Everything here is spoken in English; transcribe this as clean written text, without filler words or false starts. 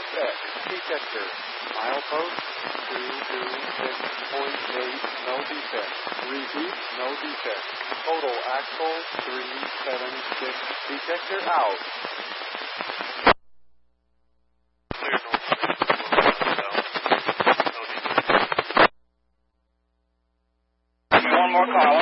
X. Detector. Milepost 226.8. No defect. Repeat. No defect. Total axle 376. Detector out. One more call.